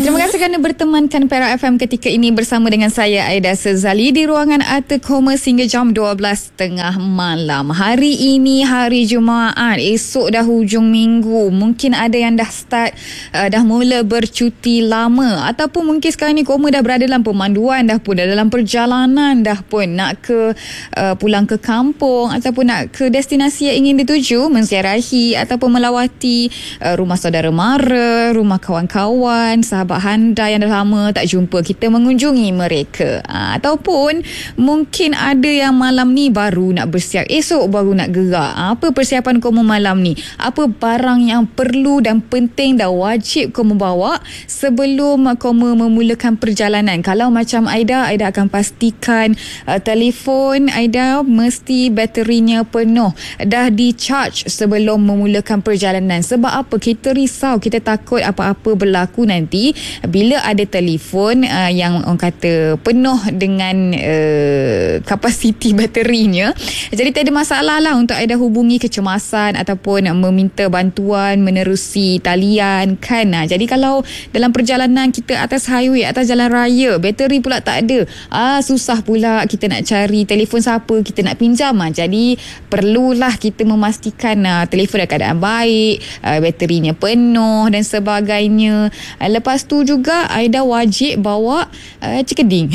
Terima kasih kerana bertemankan Perak FM ketika ini bersama dengan saya Aida Sezali di ruangan Arta Commerce hingga jam 12.30 malam. Hari ini hari Jumaat, esok dah hujung minggu. Mungkin ada yang dah start, dah mula bercuti lama, ataupun mungkin sekarang ni Koma dah berada dalam pemanduan, dah pun dah dalam perjalanan, dah pun nak ke pulang ke kampung ataupun nak ke destinasi yang ingin dituju, menziarahi ataupun melawati rumah saudara mara, rumah kawan-kawan, sahabat handai yang dah lama tak jumpa, kita mengunjungi mereka. Ataupun mungkin ada yang malam ni baru nak bersiap, esok baru nak gerak. Apa persiapan Koma malam ni? Apa barang yang perlu dan penting dan wajib Koma bawa sebelum Koma memulakan perjalanan? Kalau macam Aida akan pastikan telefon Aida mesti baterinya penuh, dah di-charge sebelum memulakan perjalanan. Sebab apa? Kita risau, kita takut apa-apa berlaku nanti bila ada telefon yang orang kata penuh dengan kapasiti baterinya. Jadi tak ada masalah lah untuk Aida hubungi kecemasan ataupun meminta bantuan menerusi talian kan. Jadi kalau dalam perjalanan kita atas highway, atas jalan raya, bateri pula tak ada, susah pula kita nak cari telefon siapa kita nak pinjam. Jadi perlulah kita memastikan telefon dalam keadaan baik, baterinya penuh dan sebagainya. Lepas tu juga Aida wajib bawa cikeding.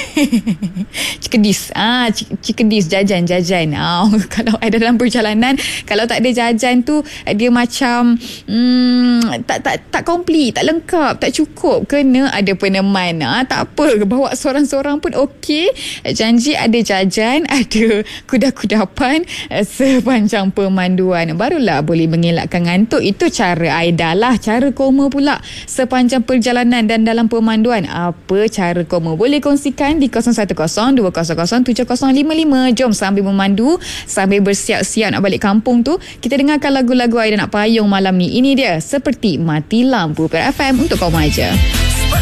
Cikedis, jajan. Kalau Aida dalam perjalanan, kalau tak ada jajan tu dia macam tak komplit, tak lengkap, tak cukup. Kena ada peneman. Tak apa, bawa seorang-seorang pun okey. Janji ada jajan, ada kuda-kudapan sepanjang pemanduan, barulah boleh mengelakkan ngantuk. Itu cara Aida lah. Cara Koma pula sepanjang perjalanan dan dalam pemanduan, apa cara Koma? Boleh kongsikan di 0112007055. Jom sambil memandu, sambil bersiap-siap nak balik kampung tu, kita dengarkan lagu-lagu Aida nak payung malam ni. Ini dia, Seperti Mati Lampu, Perak FM untuk Koma aja.